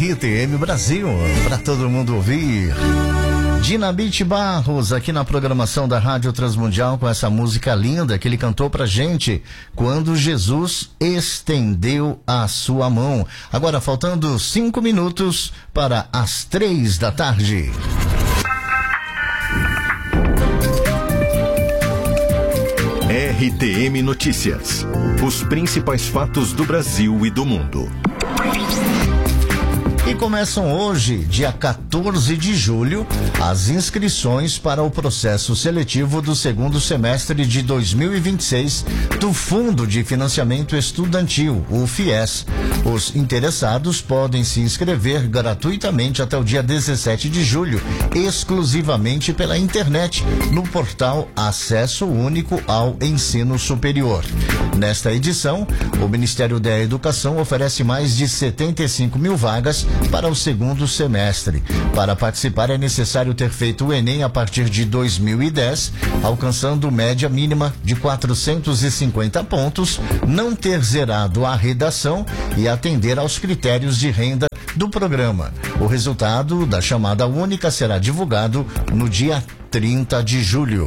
RTM Brasil, para todo mundo ouvir. Dinamite Barros, aqui na programação da Rádio Transmundial, com essa música linda que ele cantou pra gente, Quando Jesus Estendeu a Sua Mão. Agora, faltando 5 minutos para as 3 da tarde. RTM Notícias. Os principais fatos do Brasil e do mundo. E começam hoje, dia 14 de julho, as inscrições para o processo seletivo do segundo semestre de 2026 do Fundo de Financiamento Estudantil, o FIES. Os interessados podem se inscrever gratuitamente até o dia 17 de julho, exclusivamente pela internet, no portal Acesso Único ao Ensino Superior. Nesta edição, o Ministério da Educação oferece mais de 75 mil vagas para o segundo semestre. Para participar é necessário ter feito o Enem a partir de 2010, alcançando média mínima de 450 pontos, não ter zerado a redação e atender aos critérios de renda do programa. O resultado da chamada única será divulgado no dia 30 de julho.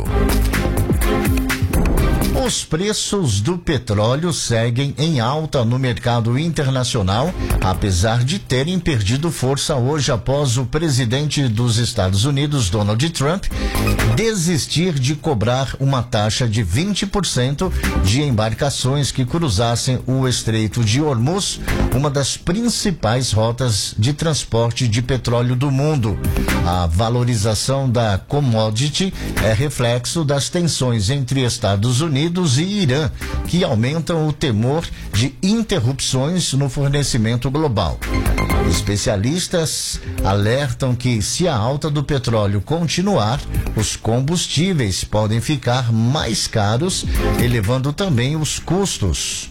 Os preços do petróleo seguem em alta no mercado internacional, apesar de terem perdido força hoje após o presidente dos Estados Unidos, Donald Trump, desistir de cobrar uma taxa de 20% de embarcações que cruzassem o Estreito de Hormuz, uma das principais rotas de transporte de petróleo do mundo. A valorização da commodity é reflexo das tensões entre Estados Unidos e Irã, que aumentam o temor de interrupções no fornecimento global. Especialistas alertam que, se a alta do petróleo continuar, os combustíveis podem ficar mais caros, elevando também os custos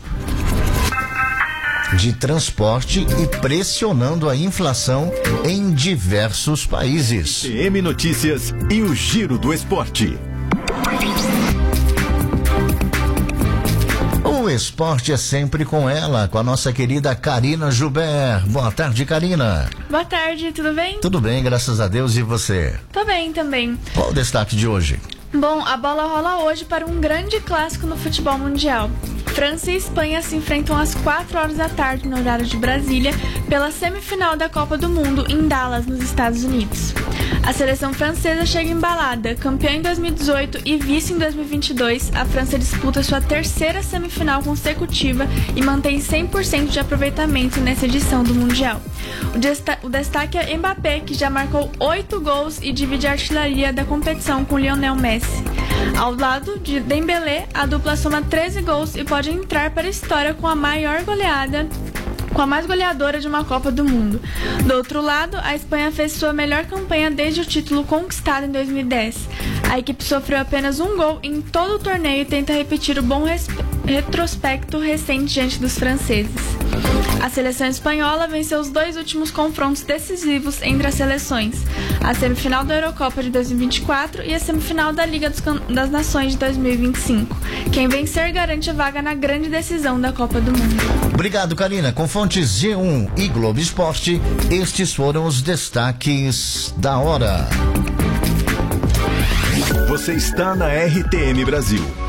de transporte e pressionando a inflação em diversos países. RTM Notícias e o Giro do Esporte. O esporte é sempre com ela, com a nossa querida Karina Joubert. Boa tarde, Karina. Boa tarde, tudo bem? Tudo bem, graças a Deus. E você? Tô bem também. Qual o destaque de hoje? Bom, a bola rola hoje para um grande clássico no futebol mundial. França e Espanha se enfrentam às 4 horas da tarde no horário de Brasília pela semifinal da Copa do Mundo em Dallas, nos Estados Unidos. A seleção francesa chega embalada, campeã em 2018 e vice em 2022. A França disputa sua terceira semifinal consecutiva e mantém 100% de aproveitamento nessa edição do Mundial. O destaque é Mbappé, que já marcou 8 gols e divide a artilharia da competição com Lionel Messi. Ao lado de Dembélé, a dupla soma 13 gols e pode entrar para a história com a mais goleadora de uma Copa do Mundo. Do outro lado, a Espanha fez sua melhor campanha desde o título conquistado em 2010. A equipe sofreu apenas um gol em todo o torneio e tenta repetir o bom retrospecto recente diante dos franceses. A seleção espanhola venceu os 2 últimos confrontos decisivos entre as seleções, a semifinal da Eurocopa de 2024 e a semifinal da Liga das Nações de 2025. Quem vencer garante a vaga na grande decisão da Copa do Mundo. Obrigado, Karina. Com fontes G1 e Globo Esporte, estes foram os destaques da hora. Você está na RTM Brasil.